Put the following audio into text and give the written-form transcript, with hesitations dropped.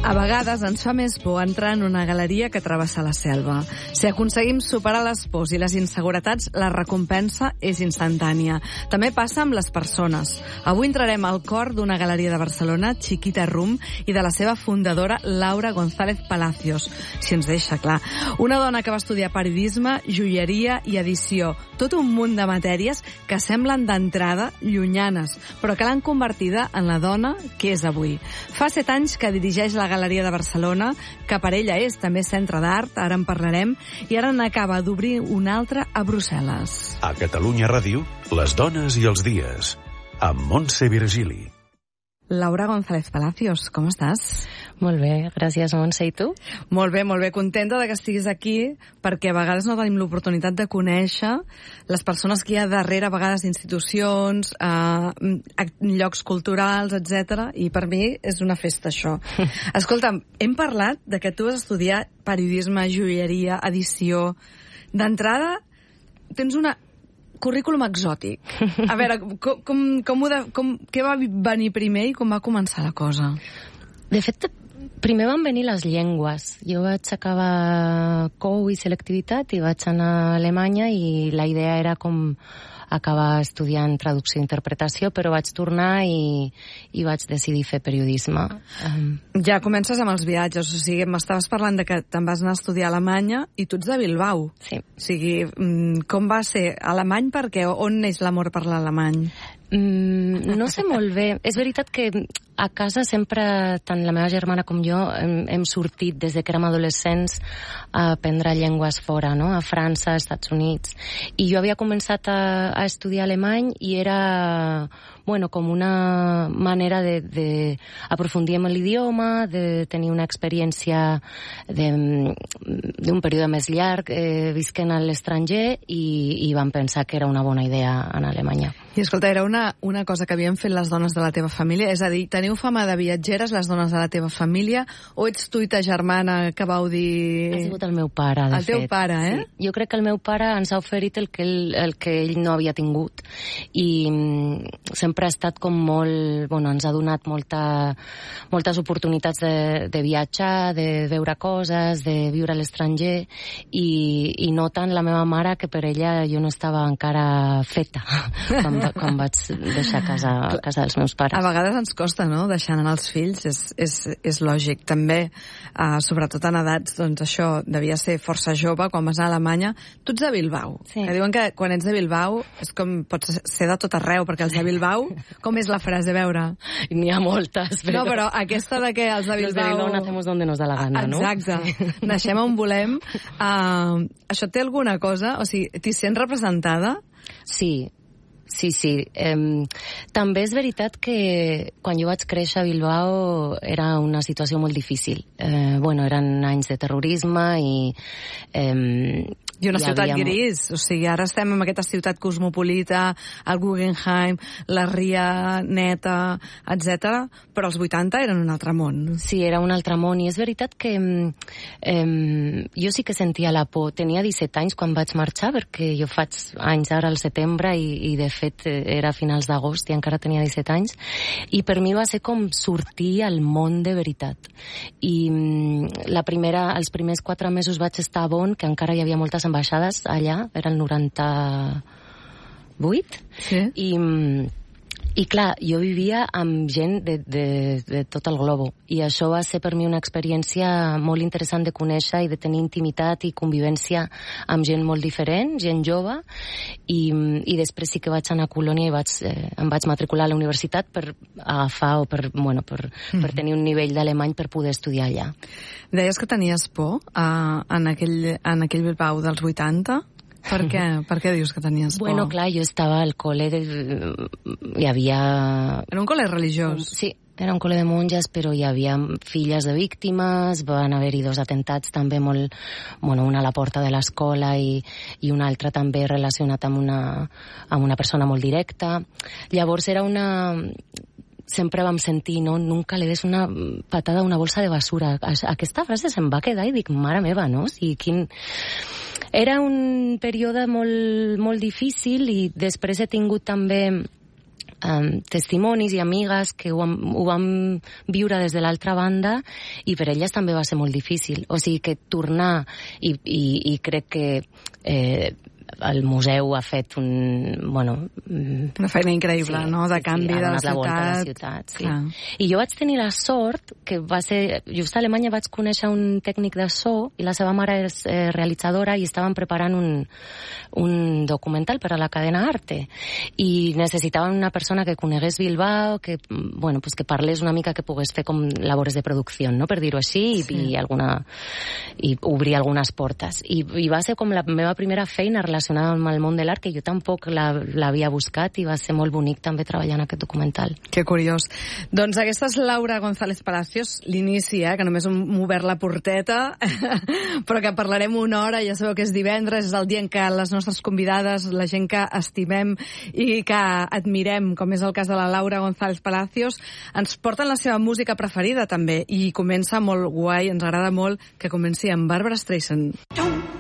A vegades ens fa més por entrar en una galeria que travessar la selva. Si aconseguim superar les pors i les inseguretats, la recompensa és instantània. També passa amb les persones. Avui entrarem al cor d'una galeria de Barcelona, Chiquita Room, i de la seva fundadora, Laura González Palacios, si ens deixa clar. Una dona que va estudiar periodisme, joieria i edició. Tot un munt de matèries que semblen d'entrada llunyanes, però que l'han convertida en la dona que és avui. Fa 7 anys que dirigeix la Galeria de Barcelona, que per ella és també centre d'art, ara en parlarem, i ara n'acaba d'obrir una altra a Brussel·les. A Catalunya Ràdio, les dones i els dies, amb Montse Virgili. Laura González Palacios, com estàs? Molt bé, gràcies, Montse. I tu? Molt bé, molt bé. Contenta de que estiguis aquí, perquè a vegades no tenim l'oportunitat de conèixer les persones que hi ha darrere, a vegades d'institucions, llocs culturals, etc. I per mi és una festa, això. Escolta'm, hem parlat de que tu vas estudiar periodisme, joieria, edició. D'entrada, tens una currículum exòtic. A veure, què va venir primer i com va començar la cosa? De fet, primer van venir les llengües. Jo vaig acabar COU i selectivitat i vaig anar a Alemanya i la idea era com acabar estudiant traducció i interpretació, però vaig tornar i vaig decidir fer periodisme. Ja comences amb els viatges, o sigui, m'estaves parlant de que te'n vas anar a estudiar a Alemanya i tu ets de Bilbao. Sí. O sigui, com va ser? Alemany per què? On neix l'amor per l'alemany? No sé molt bé. És veritat que a casa sempre, tant la meva germana com jo, hem sortit des de que érem adolescents a aprendre llengües fora, no? A França, als Estats Units. I jo havia començat a estudiar alemany i era, bueno, com una manera d'aprofundir en l'idioma, de tenir una experiència d'un període més llarg visquent a l'estranger i vam pensar que era una bona idea anar a Alemanya. I escolta, era una cosa que havien fet les dones de la teva família? És a dir, teniu fama de viatgeres les dones de la teva família o ets tu i ta germana que vau dir... Ha sigut el meu pare, de fet. El teu pare, eh? Sí. Jo crec que el meu pare ens ha oferit el que ell no havia tingut i sempre ha estat com molt... Bueno, ens ha donat moltes oportunitats de viatjar, de veure coses, de viure a l'estranger i no tant la meva mare, que per ella jo no estava encara feta quan vaig deixar casa dels meus pares. A vegades ens costa, no?, deixar anar els fills, és lògic. També, sobretot en edats, doncs això devia ser força jove, quan vas a Alemanya. Tu ets de Bilbao, sí. Que diuen que quan ets de Bilbao és com, pots ser de tot arreu, perquè els de Bilbao, com és la frase, a veure? N'hi ha moltes, però... No, però aquesta de que els de Bilbao... Los de Bilbao nacemos donde nos da la gana, no? Exacte. Sí. Naixem on volem. Això té alguna cosa? O sigui, t'hi sents representada? Sí. També és veritat que quan jo vaig créixer a Bilbao era una situació molt difícil. Eren anys de terrorisme i una ciutat gris, o sigui, ara estem en aquesta ciutat cosmopolita, el Guggenheim, la Ria neta, etc. Però els 80 eren un altre món. Sí, era un altre món, i és veritat que jo sí que sentia la por. Tenia 17 anys quan vaig marxar, perquè jo faig anys ara al setembre i de fet era a finals d'agost i encara tenia 17 anys, i per mi va ser com sortir al món de veritat. I els primers 4 mesos vaig estar a Bonn, que encara hi havia moltes ambaixades allà, era el 98, sí. I clar, jo vivia amb gent de tot el globo, i això va ser per mi una experiència molt interessant de conèixer i de tenir intimitat i convivència amb gent molt diferent, gent jove, i després sí que vaig anar a Colònia i em vaig matricular a la universitat per agafar o per tenir un nivell d'alemany per poder estudiar allà. Deies que tenies por en aquell Bilbao dels 80? Per què? Per què dius que tenies por? Bueno, clar, jo estava al col·le hi havia... Era un col·le religiós? Sí, era un col·le de monges, però hi havia filles de víctimes, van haver-hi 2 atentats també molt... una a la porta de l'escola i un altre també relacionat amb una persona molt directa. Llavors era una... Sempre vam sentir, no? Nunca le des una patada a una bolsa de basura. Aquesta frase se'm va quedar i dic, mare meva, no? O sigui, Era un període molt, molt difícil, i després he tingut també testimonis i amigues que ho vam viure des de l'altra banda i per elles també va ser molt difícil. O sigui que tornar i crec que el museu ha fet una feina increïble, no?, de canvi de la ciutat. Sí. I jo vaig tenir la sort que va ser... Just a Alemanya vaig conèixer un tècnic de so i la seva mare és realitzadora i estaven preparant un documental per a la cadena Arte i necessitaven una persona que conegués Bilbao, que parlés una mica, que pogués fer com labores de producció, no?, per dir-ho així, i obrir algunes portes. I va ser com la meva primera feina relacionada amb el món de l'art, que jo tampoc l'havia buscat, i va ser molt bonic també treballar en aquest documental. Que curiós. Doncs aquesta és Laura González Palacios, l'inici, que només hem obert la porteta, però que parlarem una hora, ja sabeu que és divendres, és el dia en què les nostres convidades, la gent que estimem i que admirem, com és el cas de la Laura González Palacios, ens porten la seva música preferida també, i comença molt guai, ens agrada molt que comenci amb Barbra Streisand.